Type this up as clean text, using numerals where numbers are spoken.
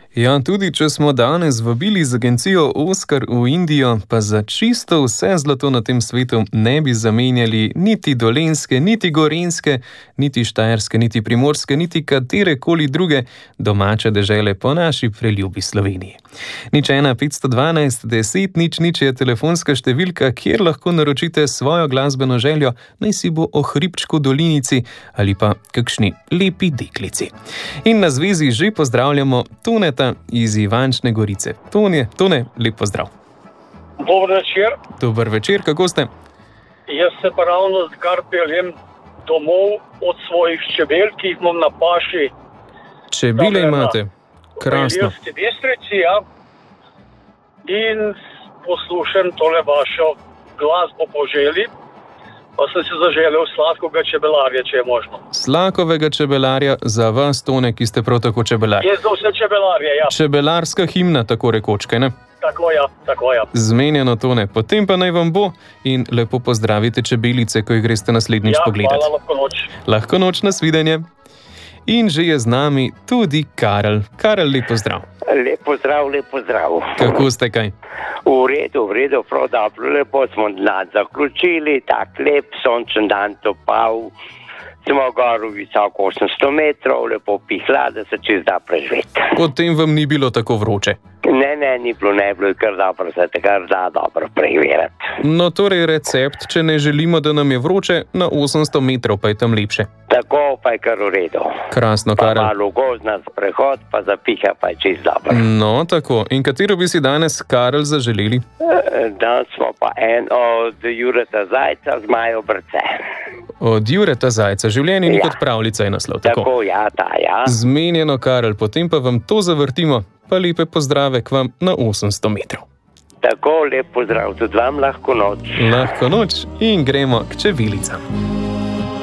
Ja, tudi če smo danes vabili z agencijo Oskar v Indijo, pa za čisto vse zlato na tem svetu ne bi zamenjali niti dolenjske, niti gorenjske, niti štajerske, niti primorske, niti katerekoli druge domače dežele po naši preljubi Sloveniji. 01 512 10 00 je telefonska številka, kjer lahko naročite svojo glasbeno željo, naj si bo o hribčku dolinici ali pa kakšni lepi deklici. In na zvezi že pozdravljamo Toneta iz Ivančne Gorice. Tone, lep pozdrav. Dober večer. Dober večer, kako ste? Jaz se pa ravno kar peljem domov od svojih čebel, ki jih imam na paši. Čebele imate? Krasno. V Ilirski Bistrici, ja. In poslušam tole vašo glasbo po želji. Pa sem si zaželel sladkega čebelarja, če je možno. Sladkovega čebelarja za vas, Tone, ki ste prav tako čebelar. Je za vse čebelarje, ja. Čebelarska himna, tako rekoč, kaj ne? Tako ja. Zmenjeno, Tone. Potem pa naj vam bo in lepo pozdravite čebelice, ko jih greste naslednjič pogledati. Hvala, lahko noč. Lahko noč, nasvidenje. In že je z nami tudi Karel. Karel, lep pozdrav. Lep pozdrav. Kako ste, kaj? V redu, prav dobro, lepo smo dan zaključili, tak lep, sončen dan topal, smo gor visoko 800 metrov, lepo pihla, da se čez da preživeti. Potem vam ni bilo tako vroče? Ne, ni bilo, kar dobro, se te kar da dobro preveriti. No, torej recept, če ne želimo, da nam je vroče, na 800 metrov pa je tam lepše. Tako pa je kar v redu. Krasno, Karel. Pa malo gozdnat sprehod, pa zapiha pa je čist dobro. No, tako. In katero bi si danes, Karel, zaželeli? Danes smo pa en od Jureta Zajca z Majo Brce. Od Jureta Zajca, življenje ni kot pravljica je naslov. Tako, ja. Zmenjeno, Karel, potem pa vam to zavrtimo, pa lepe pozdrave k vam na 800 metrov. Tako, lep pozdrav tudi vam, lahko noč. Lahko noč in gremo k čebelicam.